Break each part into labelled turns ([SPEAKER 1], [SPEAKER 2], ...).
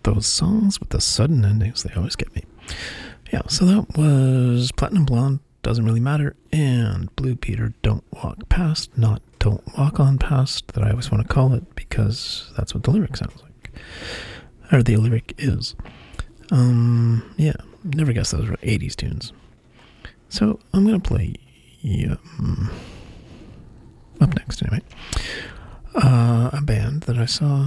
[SPEAKER 1] Those songs with the sudden endings, they always get me. Yeah, so that was Platinum Blonde, Doesn't Really Matter, and Blue Peter, Don't Walk Past, not Don't Walk On Past, that I always want to call it, because that's what the lyric sounds like. Or the lyric is. Yeah, never guessed those were 80s tunes. So I'm going to play up next anyway. A band that I saw.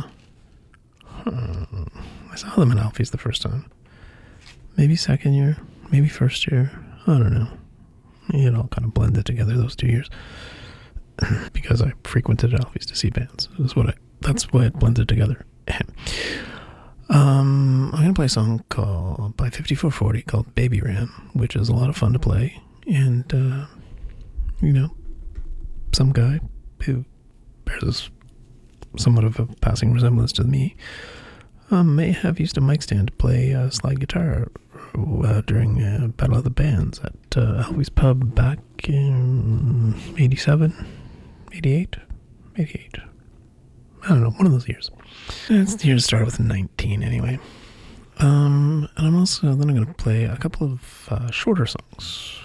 [SPEAKER 1] I saw them in Alfie's the first time. Maybe second year, maybe first year. I don't know. It all kind of blended together those 2 years. Because I frequented Alfie's to see bands. That's why it blended together. I'm going to play a song by 5440 called Baby Ran, which is a lot of fun to play. And, some guy who bears somewhat of a passing resemblance to me may have used a mic stand to play slide guitar during Battle of the Bands at Alfie's Pub back in 87, 88. I don't know, one of those years. It's the year started with 19 anyway. And I'm also then going to play a couple of shorter songs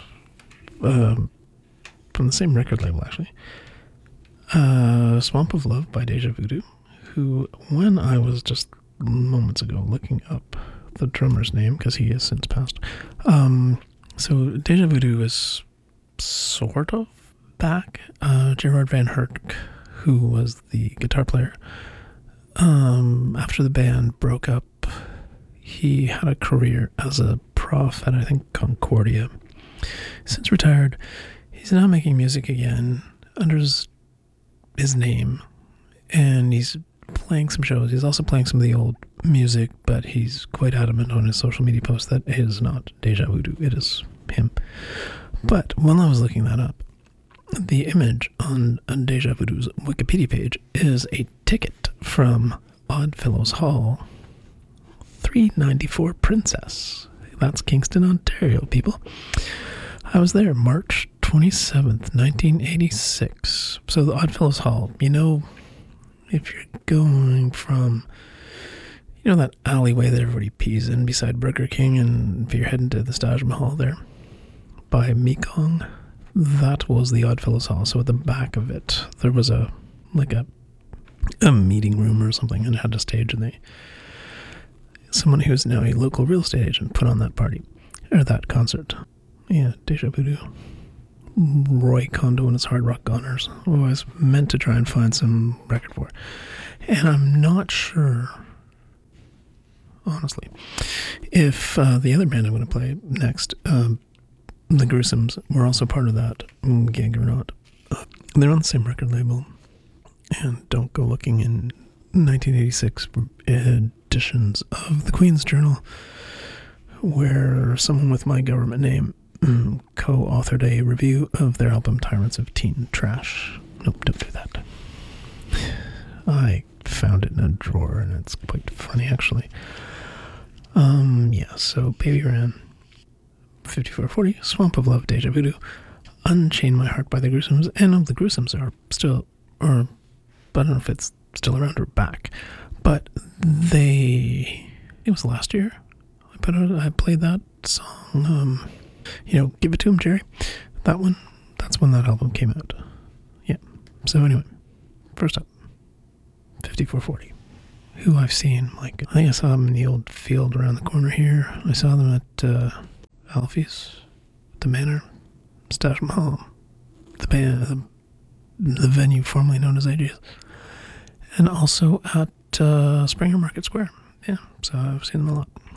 [SPEAKER 1] from the same record label, actually. Swamp of Love by Deja Voodoo, who, when I was just moments ago looking up the drummer's name, because he has since passed. So Deja Voodoo is sort of back. Gerard Van Herk, who was the guitar player, after the band broke up, he had a career as a prof at, I think, Concordia. Since retired, he's now making music again under his name, and he's playing some shows. He's also playing some of the old music, but he's quite adamant on his social media posts that it is not Deja Voodoo, it is him. But while I was looking that up, the image on Deja Voodoo's Wikipedia page is a ticket from Oddfellows Hall, 394 Princess. That's Kingston, Ontario, people. I was there March 27th, 1986. So the Oddfellows Hall, if you're going from, that alleyway that everybody pees in beside Burger King, and if you're heading to the Taj Mahal there by Mekong, that was the Oddfellows Hall. So at the back of it, there was a meeting room or something, and it had a stage, and someone who is now a local real estate agent put on that party, or that concert. Yeah, Deja Voodoo. Roy Kondo and his Hard Rock Goners, who I was meant to try and find some record for. And I'm not sure, honestly, if the other band I'm going to play next, the Gruesomes, were also part of that gig or not. They're on the same record label. And don't go looking in 1986 editions of the Queen's Journal, where someone with my government name co-authored a review of their album Tyrants of Teen Trash. Nope, don't do that. I found it in a drawer, and it's quite funny, actually. So Baby Ran, 5440, Swamp of Love, Deja Voodoo, Unchain My Heart by the Gruesomes, and the Gruesomes are still, I don't know if it's still around or back, but it was last year I played that song, Give It To Him, Jerry. That's when that album came out. Yeah. So anyway, first up, 5440, who I've seen, I think I saw them in the old field around the corner here. I saw them at Alfie's, the Manor, Taj Mahal, the band, the venue formerly known as AJ's, and also at Springer Market Square. Yeah, so I've seen them a lot.